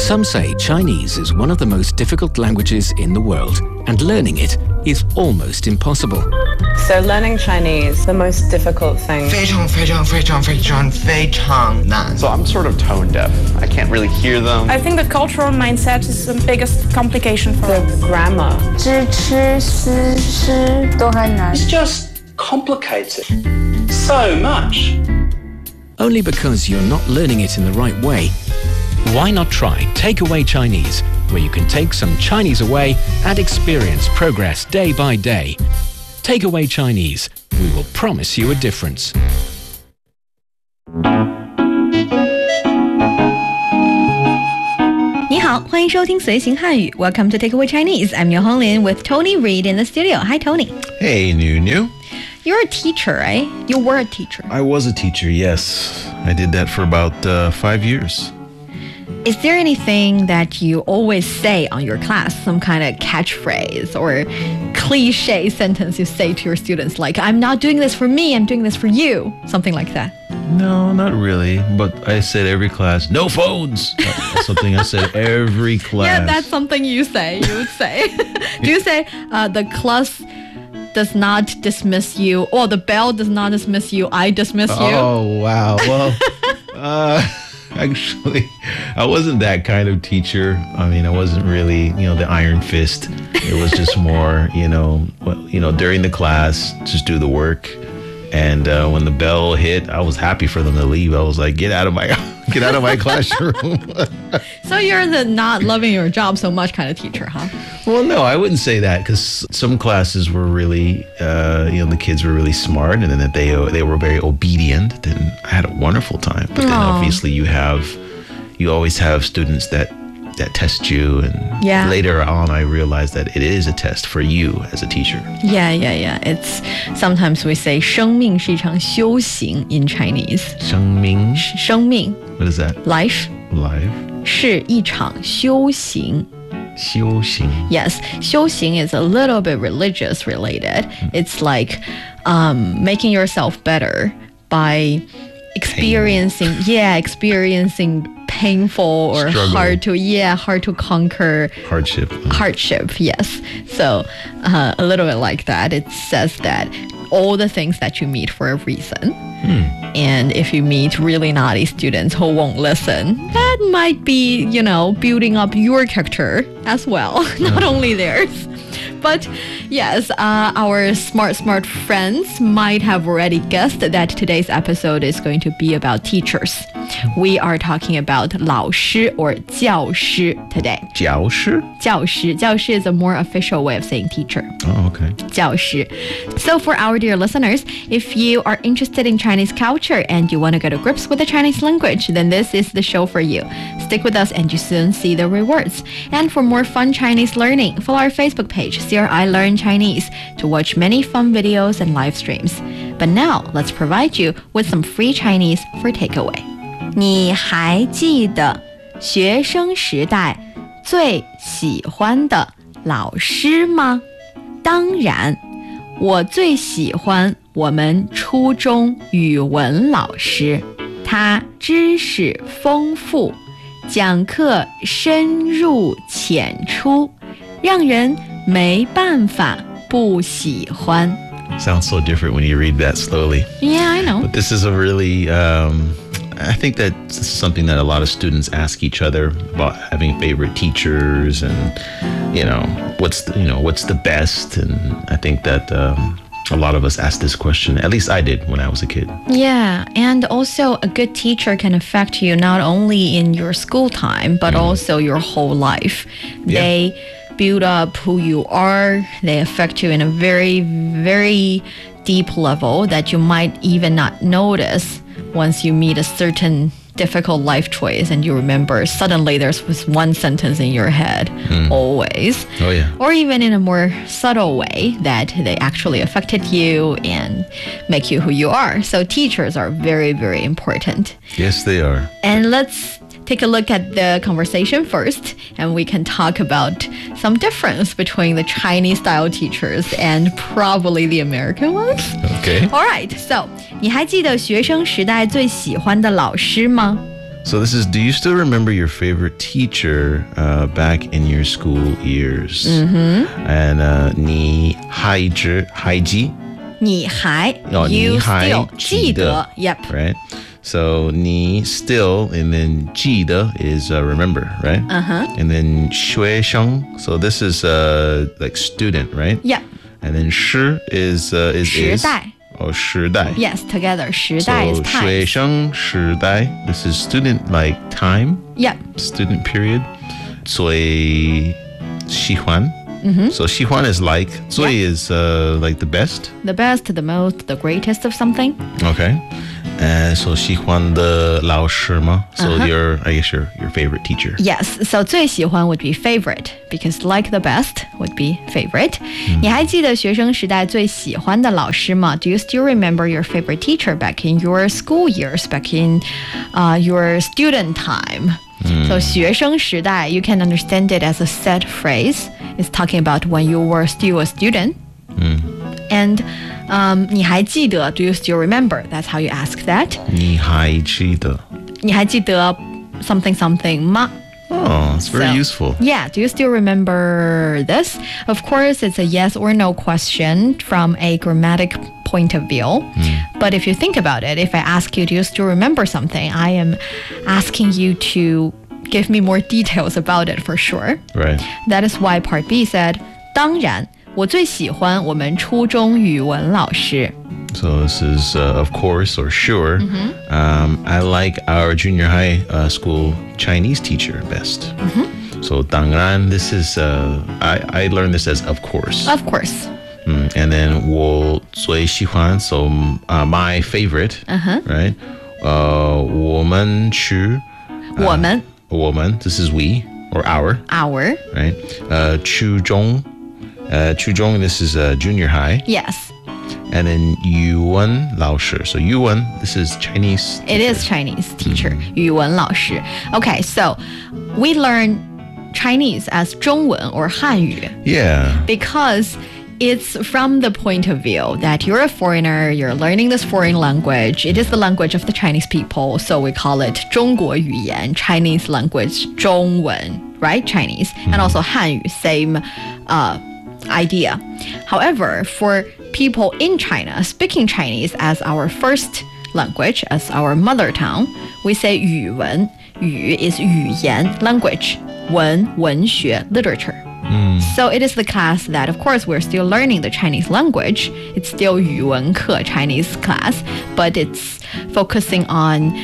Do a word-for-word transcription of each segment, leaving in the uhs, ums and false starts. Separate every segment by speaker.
Speaker 1: Some say Chinese is one of the most difficult languages in the world, and learning it is almost impossible.
Speaker 2: So learning Chinese, the most difficult thing.
Speaker 3: 非常非常非常非常非常难.
Speaker 4: So I'm sort of tone deaf. I can't really hear them.
Speaker 5: I think the cultural mindset is the biggest complication for
Speaker 2: The
Speaker 5: us.
Speaker 2: grammar.
Speaker 6: 知吃思诗都很难。
Speaker 7: It's just complicated so much.
Speaker 1: Only because you're not learning it in the right way. Why not try Takeaway Chinese, where you can take some Chinese away and experience progress day by day. Takeaway Chinese, we will promise you a difference.
Speaker 8: 你好，欢迎收听随行汉语 Welcome to Takeaway Chinese. I'm Yuan Honglin with Tony Reed in the studio. Hi, Tony.
Speaker 9: Hey, New New.
Speaker 8: You're a teacher, right? You were a teacher.
Speaker 9: I was a teacher, yes. I did that for about uh, five years.
Speaker 8: Is there anything that you always say on your class, some kind of catchphrase or cliche sentence you say to your students, like, I'm not doing this for me, I'm doing this for you, something like that?
Speaker 9: No, not really. But I said every class, no phones. That's something I said every class.
Speaker 8: Yeah, that's something you say, you would say. Do you say uh, the class does not dismiss you, or the bell does not dismiss you, I dismiss you?
Speaker 9: Oh, wow. Well, uh... Actually, I wasn't that kind of teacher. I mean, I wasn't really, you know, the iron fist. It was just more, you know, well, you know, during the class, just do the work. And uh, when the bell hit, I was happy for them to leave. I was like, get out of my, get out of my classroom.
Speaker 8: So you're the not loving your job so much kind of teacher, huh?
Speaker 9: Well, no, I wouldn't say that, because some classes were really, uh, you know, the kids were really smart, and then that they they were very obedient. Then I had a wonderful time. But then
Speaker 8: Aww.
Speaker 9: obviously you have, you always have students that that test you, and
Speaker 8: yeah.
Speaker 9: later on I realized that it is a test for you as a teacher.
Speaker 8: Yeah, yeah, yeah. It's sometimes we say 生命是一场修行 in Chinese.
Speaker 9: 生命?
Speaker 8: 生命.
Speaker 9: What is that?
Speaker 8: Life.
Speaker 9: Life.
Speaker 8: 是一场修行.
Speaker 9: 修行.
Speaker 8: Yes, 修行 is a little bit religious related. It's like um, making yourself better by experiencing, Pain. yeah, experiencing painful or
Speaker 9: Struggle.
Speaker 8: hard to, yeah, hard to conquer.
Speaker 9: Hardship.
Speaker 8: Hardship, yes. So uh, a little bit like that. It says that all the things that you meet for a reason.
Speaker 9: Hmm.
Speaker 8: And if you meet really naughty students who won't listen, that might be, you know, building up your character as well, not only theirs. But yes, uh, our smart, smart friends might have already guessed that today's episode is going to be about teachers. We are talking about 老师 or 教师 today.
Speaker 9: 教师?
Speaker 8: 教师. 教师 is a more official way of saying teacher.
Speaker 9: Oh, okay.
Speaker 8: 教师. So for our dear listeners, if you are interested in Chinese culture and you want to get to grips with the Chinese language, then this is the show for you. Stick with us and you soon see the rewards. And for more fun Chinese learning, follow our Facebook page, C R I Learn Chinese, to watch many fun videos and live streams. But now, let's provide you with some free Chinese for takeaway. 你还记得学生时代最喜欢的老师吗？当然，我最喜欢我们初中语文老师，他知识丰富，讲课深入浅出，让人没办法不喜欢。
Speaker 9: Sounds so different when you read that slowly.
Speaker 8: Yeah, I know.
Speaker 9: But this is a really, um, I think that this is something that a lot of students ask each other about, having favorite teachers and, you know, what's the, you know, what's the best. And I think that um, a lot of us ask this question. At least I did when I was a kid.
Speaker 8: Yeah, and also a good teacher can affect you not only in your school time, but mm. also your whole life.
Speaker 9: Yeah.
Speaker 8: They build up who you are. They affect you in a very, very deep level that you might even not notice once you meet a certain difficult life choice and you remember suddenly there's this one sentence in your head mm. always.
Speaker 9: Oh yeah.
Speaker 8: Or even in a more subtle way that they actually affected you and make you who you are. So teachers are very, very important.
Speaker 9: Yes, they are.
Speaker 8: And let's take a look at the conversation first, and we can talk about some difference between the Chinese style teachers and probably the American ones.
Speaker 9: Okay.
Speaker 8: All right. So, 你还记得学生时代最喜欢的老师吗？
Speaker 9: So this is, do you still remember your favorite teacher uh, back in your school years?
Speaker 8: Mm-hmm.
Speaker 9: And uh, 你还知还记
Speaker 8: 你还
Speaker 9: Oh,
Speaker 8: you
Speaker 9: 你还
Speaker 8: still 记
Speaker 9: 记得
Speaker 8: 得 Yep.
Speaker 9: Right? So 你 still, and then 记得 is uh, remember, right?
Speaker 8: Uh-huh.
Speaker 9: And then 学生, so this is uh, like student, right?
Speaker 8: Yep.
Speaker 9: And then 时 is uh, is
Speaker 8: 时
Speaker 9: is
Speaker 8: 代
Speaker 9: oh 时代
Speaker 8: Yes, together 时代 is
Speaker 9: So
Speaker 8: time
Speaker 9: 学生时代 this is student like time,
Speaker 8: Yep.
Speaker 9: student period. 最喜欢
Speaker 8: Mm-hmm.
Speaker 9: So 喜欢 is like, 最 is uh, like the best.
Speaker 8: The best, the most, the greatest of something.
Speaker 9: Okay. And so 喜欢的老师吗? So
Speaker 8: Uh-huh.
Speaker 9: your, I guess your your favorite teacher.
Speaker 8: Yes, so 最喜欢 would be favorite because like the best would be favorite. 你还记得学生时代最喜欢的老师吗? Do you still remember your favorite teacher back in your school years, back in uh, your student time? So 学生时代, you can understand it as a set phrase. It's talking about when you were still a student. And um, 你还记得, do you still remember? That's how you ask that.
Speaker 9: 你还记得?
Speaker 8: 你还记得 something something 吗?
Speaker 9: Oh, it's very
Speaker 8: So,
Speaker 9: useful.
Speaker 8: Yeah, do you still remember this? Of course, it's a yes or no question from a grammatic point of view. But if you think about it, if I ask you, do you still remember something? I am asking you to give me more details about it for sure.
Speaker 9: Right.
Speaker 8: That is why part B said, 当然，我最喜欢我们初中语文老师。
Speaker 9: So this is uh, of course or sure. Um, I like our junior high uh, school Chinese teacher best. So 当然, this is uh, I I learned this as of course.
Speaker 8: Of course.
Speaker 9: Mm, and then 我最喜欢, so uh, my favorite, right? Uh, 我们去
Speaker 8: 我们
Speaker 9: 我们, this is we or our,
Speaker 8: our
Speaker 9: right? Uh, 初中, uh, 初中, this is uh, junior high.
Speaker 8: yes.
Speaker 9: And then 语文老师, so 语文, this is Chinese.
Speaker 8: It is Chinese teacher, 语文老师. Okay, so we learn Chinese as 中文 or 汉语
Speaker 9: Yeah.
Speaker 8: because it's from the point of view that you're a foreigner, you're learning this foreign language. It is the language of the Chinese people, so we call it 中国语言, Chinese language, 中文, right? Chinese. And also 汉语, same uh, idea. However, for people in China speaking Chinese as our first language, as our mother tongue, we say 语文. 语 is 语言, language. 文, 文学, literature. So it is the class that, of course, we're still learning the Chinese language. It's still 语文课 Chinese class, but it's focusing on,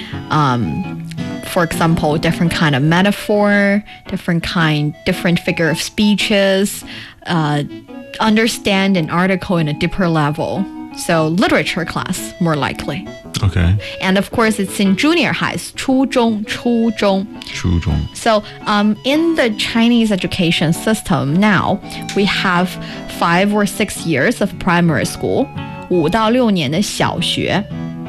Speaker 8: um, for example, different kind of metaphor, different kind, different figure of speeches, uh, understand an article in a deeper level. So literature class, more likely.
Speaker 9: Okay.
Speaker 8: And of course, it's in junior highs, 初中,初中.
Speaker 9: 初中.
Speaker 8: So um, in the Chinese education system now, we have five or six years of primary school, 五到六年的小学,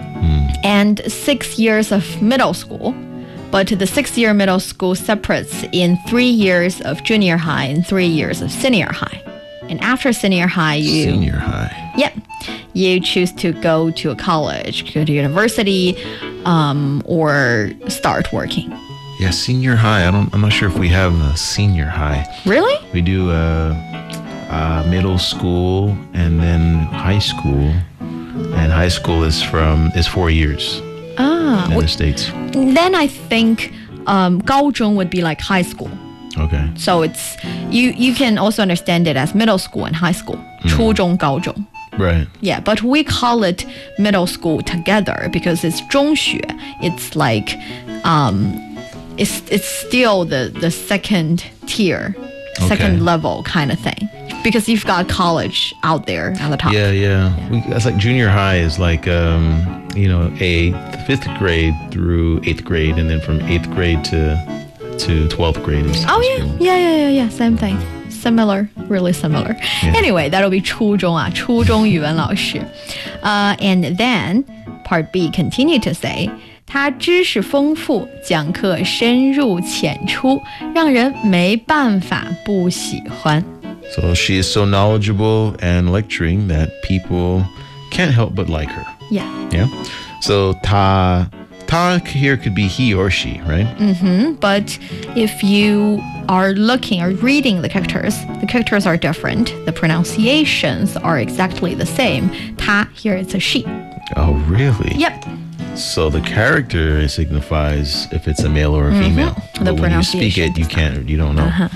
Speaker 8: and six years of middle school. But the six-year middle school separates in three years of junior high and three years of senior high. And after senior high, you
Speaker 9: Senior high.
Speaker 8: Yep. You choose to go to a college, go to university, um, or start working.
Speaker 9: Yeah, senior high. I don't. I'm not sure if we have a senior high.
Speaker 8: Really?
Speaker 9: We do uh, uh, middle school and then high school, and high school is from is four years
Speaker 8: Ah.
Speaker 9: in the States.
Speaker 8: Then I think um, 高中 would be like high school.
Speaker 9: Okay.
Speaker 8: So it's you. You can also understand it as middle school and high school. 初中,高中.
Speaker 9: Right.
Speaker 8: Yeah, but we call it middle school together because it's 中学. It's like, um, it's it's still the the second tier, second
Speaker 9: Okay.
Speaker 8: level kind of thing. Because you've got college out there at the top.
Speaker 9: Yeah, yeah. We, that's like junior high is like um, you know, a fifth grade through eighth grade, and then from eighth grade to to twelfth grade is.
Speaker 8: Oh
Speaker 9: is
Speaker 8: yeah,
Speaker 9: school.
Speaker 8: yeah, yeah, yeah, yeah. Same thing. Similar, really similar.
Speaker 9: Yeah.
Speaker 8: Anyway, that'll be 初中啊,初中语文老师. Uh, and then part B continued to say, 他知识丰富，讲课深入浅出，让人没办法不喜欢。
Speaker 9: So she is so knowledgeable and lecturing that people can't help but like her.
Speaker 8: Yeah.
Speaker 9: Yeah. So 她他 here could be he or she, right?
Speaker 8: Mm-hmm. But if you are looking or reading the characters, the characters are different. The pronunciations are exactly the same. 他 here it's a she.
Speaker 9: Oh, really?
Speaker 8: Yep.
Speaker 9: So the character signifies if it's a male or a female.
Speaker 8: Mm-hmm.
Speaker 9: But when you speak it, you can't, you don't know.
Speaker 8: Uh-huh.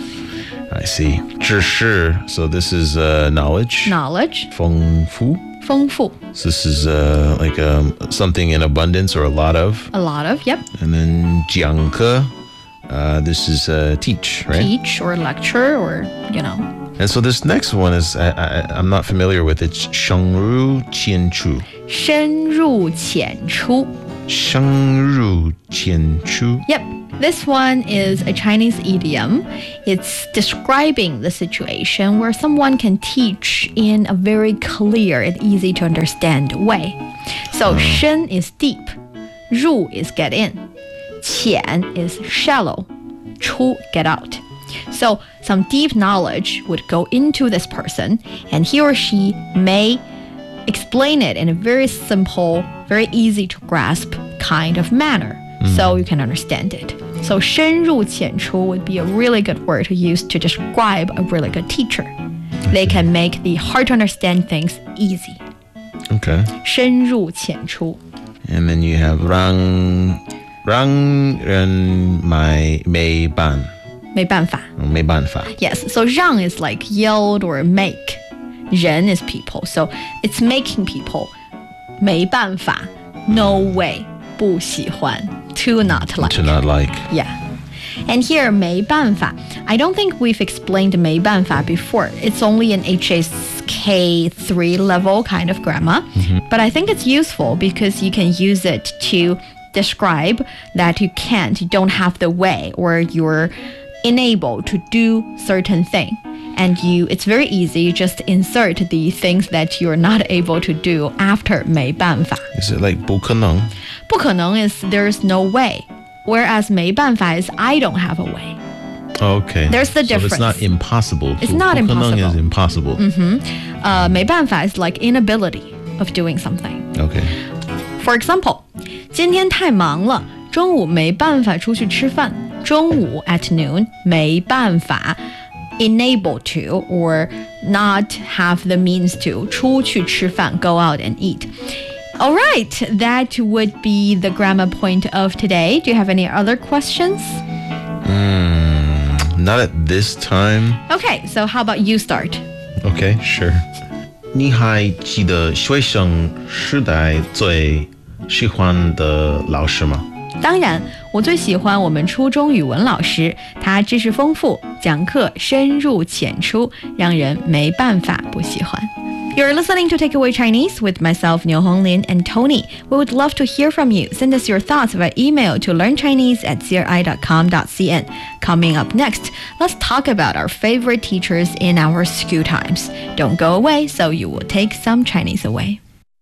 Speaker 9: I see. 知识. So this is uh, knowledge.
Speaker 8: Knowledge.
Speaker 9: 丰富.
Speaker 8: 丰富.
Speaker 9: So this is uh, like um, something in abundance or a lot of.
Speaker 8: A lot of, yep.
Speaker 9: And then 讲课. Uh, this is uh, teach, right?
Speaker 8: Teach or lecture or, you know.
Speaker 9: And so this next one is, I, I, I'm not familiar with it. 深入浅出.
Speaker 8: 深入浅出.
Speaker 9: 深入浅出.
Speaker 8: Yep. This one is a Chinese idiom. It's describing the situation where someone can teach in a very clear and easy to understand way. So, 深 is deep, 入 is get in, 浅 is shallow, 出 get out. So, some deep knowledge would go into this person, and he or she may explain it in a very simple, very easy to grasp kind of manner, so you can understand it. So 深入浅出 would be a really good word to use to describe a really good teacher. They can make the hard to understand things easy.
Speaker 9: Okay.
Speaker 8: 深入浅出.
Speaker 9: And then you have 让让人没没办
Speaker 8: 没办法.
Speaker 9: 没办法.
Speaker 8: Yes, so 让 is like yield or make. 人 is people, so it's making people 没办法, no way, 不喜欢, to not like.
Speaker 9: To not like.
Speaker 8: Yeah. And here, 没办法. I don't think we've explained 没办法 before. It's only an H S K three level kind of grammar. Mm-hmm. But I think it's useful because you can use it to describe that you can't, you don't have the way, or you're unable to do certain thing. And you, it's very easy. You just insert the things that you're not able to do after 没办法.
Speaker 9: Is it like 不可能?
Speaker 8: 不可能 is there's no way. Whereas 没办法 is I don't have a way.
Speaker 9: Okay.
Speaker 8: There's the
Speaker 9: so
Speaker 8: difference.
Speaker 9: It's not impossible.
Speaker 8: It's
Speaker 9: so
Speaker 8: not
Speaker 9: 不可能
Speaker 8: impossible.
Speaker 9: is impossible.
Speaker 8: Mm-hmm. Uh, 没办法 is like inability of doing something.
Speaker 9: Okay.
Speaker 8: For example, 今天太忙了，中午没办法出去吃饭。中午 at noon 没办法 unable to or not have the means to 出去吃饭 go out and eat. All right, that would be the grammar point of today. Do you have any other questions?
Speaker 9: Mm, not at this time.
Speaker 8: Okay, so how about you start?
Speaker 9: Okay, sure. 你还记得学生时代最喜欢的老师吗？
Speaker 8: 当然，我最喜欢我们初中语文老师，他知识丰富，讲课深入浅出，让人没办法不喜欢。You're listening to Takeaway Chinese with myself, Niu Honglin, and Tony. We would love to hear from you. Send us your thoughts via email to learnchinese at c r i dot com dot c n. Coming up next, let's talk about our favorite teachers in our school times. Don't go away, so you will take some Chinese away.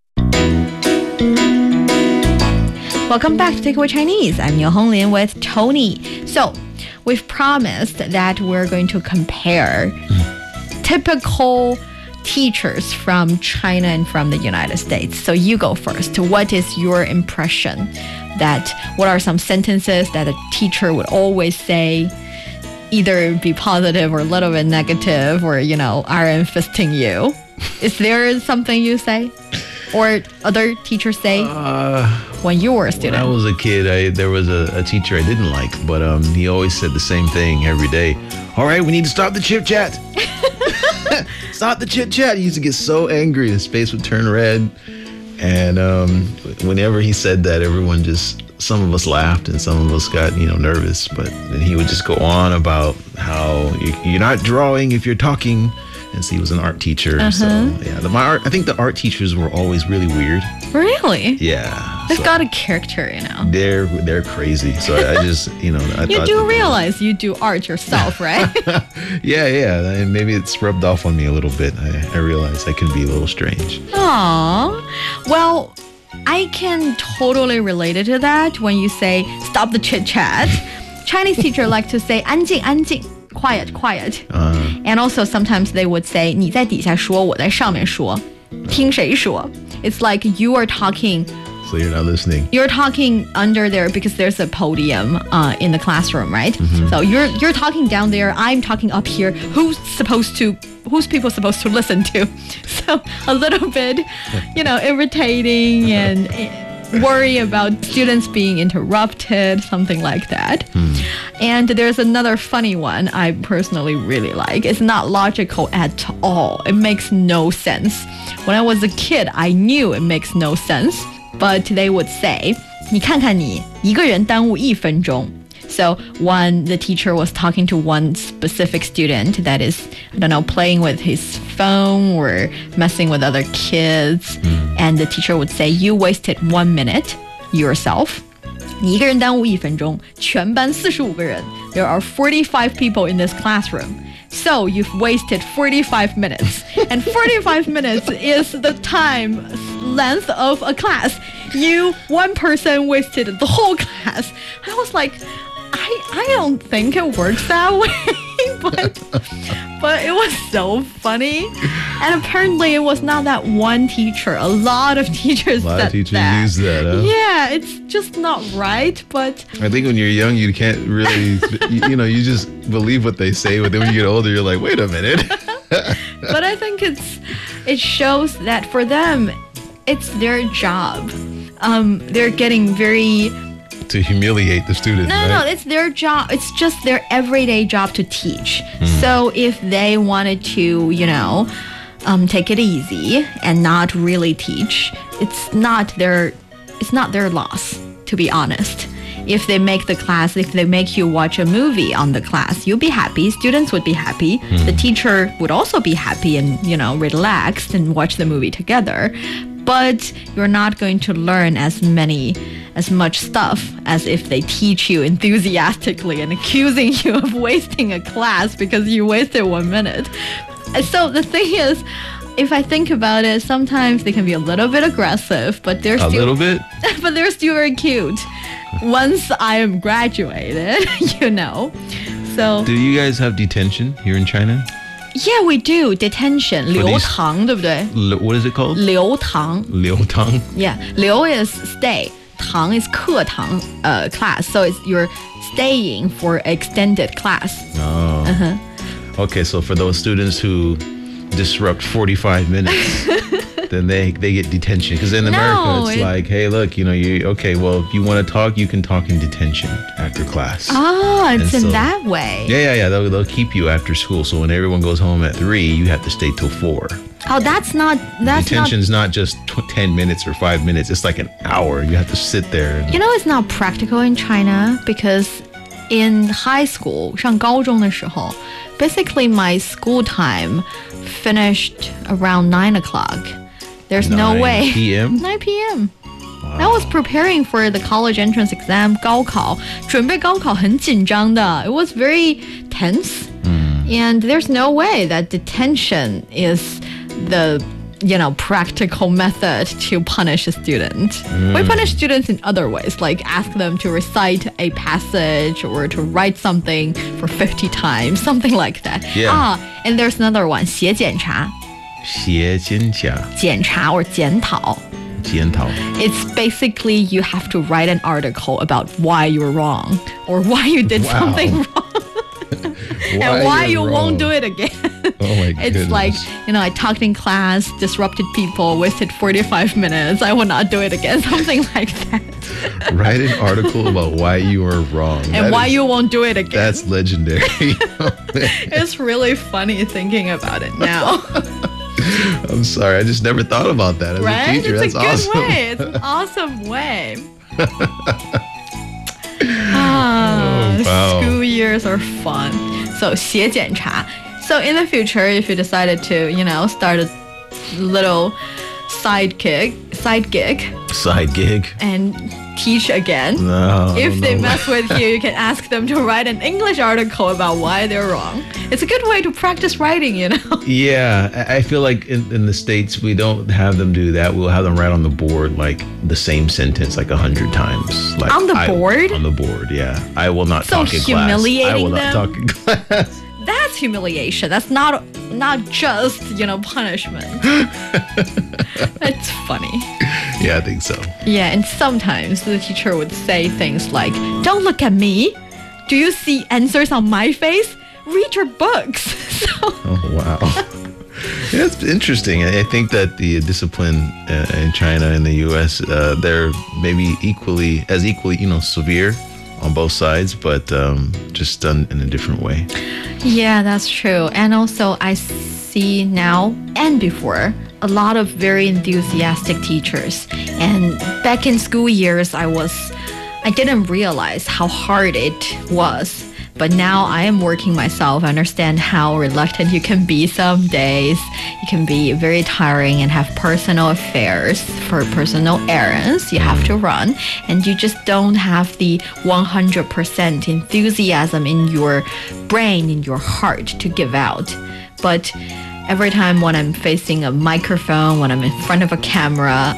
Speaker 8: Welcome back to Takeaway Chinese. I'm Niu Honglin with Tony. So, we've promised that we're going to compare typical teachers from China and from the United States. So you go first. What is your impression? That what are some sentences that a teacher would always say, either be positive or a little bit negative, or, you know, iron fisting you? Is there something you say? Or other teachers say
Speaker 9: uh,
Speaker 8: when you were a student?
Speaker 9: When I was a kid, I, there was a, a teacher I didn't like, but um, he always said the same thing every day. All right, we need to stop the chit chat. Stop the chit chat. He used to get so angry. His face would turn red. And um, whenever he said that, everyone just, some of us laughed and some of us got, you know, nervous. But then he would just go on about how you, you're not drawing if you're talking. And so he was an art teacher.
Speaker 8: Uh-huh.
Speaker 9: So yeah, the, my art, I think the art teachers were always really weird.
Speaker 8: Really?
Speaker 9: Yeah.
Speaker 8: They've
Speaker 9: so
Speaker 8: got a character, you know.
Speaker 9: They're they're crazy. So I, I just, you know, I
Speaker 8: you
Speaker 9: thought
Speaker 8: do
Speaker 9: that
Speaker 8: realize you do art yourself, right?
Speaker 9: yeah, yeah. And maybe it's rubbed off on me a little bit. I, I realize I can be a little strange.
Speaker 8: Aww. Well, I can totally relate it to that when you say stop the chit chat. Chinese teacher like to say 安静安静 quiet quiet.
Speaker 9: Uh,
Speaker 8: And also sometimes they would say 你在底下说我在上面说听谁说 It's like you are talking
Speaker 9: so you're not listening.
Speaker 8: You're talking under there because there's a podium uh, in the classroom, right? Mm-hmm. So you're you're talking down there. I'm talking up here. Who's supposed to? Who's people supposed to listen to? So a little bit, you know, irritating and worry about students being interrupted, something like that. Hmm. And there's another funny one I personally really like. It's not logical at all. It makes no sense. When I was a kid, I knew it makes no sense. But they would say, 你看看你，一个人耽误一分钟。So when the teacher was talking to one specific student that is, I don't know, playing with his phone or messing with other kids, mm. and the teacher would say, you wasted one minute yourself. 你一个人耽误一分钟，全班四十五个人。There are forty-five people in this classroom. So you've wasted forty-five minutes. And forty-five minutes is the time length of a class. You, one person, wasted the whole class. I was like, I, I don't think it works that way, but but it was so funny. And apparently it was not that one teacher. A lot of teachers
Speaker 9: A lot
Speaker 8: said
Speaker 9: of teachers
Speaker 8: that.
Speaker 9: use that, huh?
Speaker 8: Yeah, it's just not right, but...
Speaker 9: I think when you're young, you can't really, you, you know, you just believe what they say, but then when you get older, you're like, wait a minute.
Speaker 8: But I think it's it shows that for them, it's their job. Um, they're getting very...
Speaker 9: To humiliate the student,
Speaker 8: No,
Speaker 9: right?
Speaker 8: no, it's their job. It's just their everyday job to teach.
Speaker 9: Mm.
Speaker 8: So if they wanted to, you know, um, take it easy and not really teach, it's not their, it's not their loss, to be honest. If they make the class, if they make you watch a movie on the class, you'll be happy. Students would be happy. Mm. The teacher would also be happy and, you know, relaxed and watch the movie together. But you're not going to learn as many, as much stuff as if they teach you enthusiastically and accusing you of wasting a class because you wasted one minute. So the thing is, if I think about it, sometimes they can be a little bit aggressive, but they're
Speaker 9: a
Speaker 8: still...
Speaker 9: A little bit?
Speaker 8: But they're still very cute. Once I am graduated, you know. So...
Speaker 9: Do you guys have detention here in China?
Speaker 8: Yeah, we do. Detention. 流堂, 对不对?
Speaker 9: What is it called?
Speaker 8: 流堂.
Speaker 9: 流堂?
Speaker 8: Yeah. 流 is stay. 堂 is 课堂, uh, class. So it's you're staying for extended class.
Speaker 9: Oh. Uh-huh. Okay, so for those students who disrupt forty-five minutes, then they they get detention. Because in America,
Speaker 8: no,
Speaker 9: it's
Speaker 8: it,
Speaker 9: like, hey, look, you know, you okay, well, if you want to talk, you can talk in detention after class.
Speaker 8: Oh, it's
Speaker 9: and
Speaker 8: in
Speaker 9: so,
Speaker 8: that way.
Speaker 9: Yeah, yeah, yeah. They'll, they'll keep you after school. So when everyone goes home at three, you have to stay till four.
Speaker 8: Oh, that's not... That's
Speaker 9: Detention's
Speaker 8: not,
Speaker 9: not just t- ten minutes or five minutes. It's like an hour. You have to sit there. And,
Speaker 8: you know, it's not practical in China because in high school, 上高中的时候, basically my school time finished around nine o'clock. There's no way.
Speaker 9: nine p.m.?
Speaker 8: nine p.m.
Speaker 9: Wow.
Speaker 8: I was preparing for the college entrance exam, 高考. 准备高考很紧张的. It was very tense. Mm. And there's no way that detention is the, you know, practical method to punish a student. Mm. We punish students in other ways, like ask them to recite a passage or to write something for fifty times, something like that.
Speaker 9: Yeah.
Speaker 8: Ah, and there's another one, 写检查.
Speaker 9: 写检查.
Speaker 8: 检查 or 检讨.
Speaker 9: 检讨.
Speaker 8: It's basically you have to write an article about why you're wrong or why you did
Speaker 9: wow.
Speaker 8: something wrong.
Speaker 9: why
Speaker 8: and why you
Speaker 9: wrong.
Speaker 8: won't do it again.
Speaker 9: Oh my
Speaker 8: It's
Speaker 9: goodness.
Speaker 8: like, you know, I talked in class, disrupted people, wasted forty-five minutes. I will not do it again. Something like that.
Speaker 9: Write an article about why you were wrong.
Speaker 8: And
Speaker 9: that
Speaker 8: why
Speaker 9: is,
Speaker 8: you won't do it again.
Speaker 9: That's legendary.
Speaker 8: It's really funny thinking about it now.
Speaker 9: I'm sorry. I just never thought about that as
Speaker 8: Right?
Speaker 9: a teacher.
Speaker 8: It's
Speaker 9: That's
Speaker 8: a good
Speaker 9: awesome.
Speaker 8: way. It's an awesome way. Ah,
Speaker 9: Oh, wow.
Speaker 8: School years are fun. So 写检查. So in the future, if you decided to, you know, start a little side gig, side gig,
Speaker 9: Side gig.
Speaker 8: and teach again.
Speaker 9: No.
Speaker 8: If they
Speaker 9: no.
Speaker 8: mess with you, you can ask them to write an English article about why they're wrong. It's a good way to practice writing, you know.
Speaker 9: Yeah, I I feel like in, in the States, we don't have them do that. We'll have them write on the board like the same sentence like a hundred times. Like
Speaker 8: On the
Speaker 9: I-
Speaker 8: board?
Speaker 9: On the board, yeah. I will not
Speaker 8: So
Speaker 9: talk in class. I
Speaker 8: humiliating
Speaker 9: will
Speaker 8: them?
Speaker 9: not talk in class.
Speaker 8: That's humiliation. That's not not just, you know, punishment. It's funny.
Speaker 9: Yeah, I think so.
Speaker 8: Yeah, and sometimes the teacher would say things like, "Don't look at me. Do you see answers on my face? Read your books." So,
Speaker 9: oh, wow. Yeah, it's interesting. I think that the discipline uh, in China and the U S, uh, they're maybe equally, as equally, you know, severe on both sides, but um, just done in a different way.
Speaker 8: yeah, that's true. And also, I see now and before a lot of very enthusiastic teachers. And back in school years, I was, I didn't realize how hard it was. But now I am working myself. I understand how reluctant you can be some days. You can be very tiring and have personal affairs for personal errands you have to run. And you just don't have the one hundred percent enthusiasm in your brain, in your heart to give out. But every time when I'm facing a microphone, when I'm in front of a camera,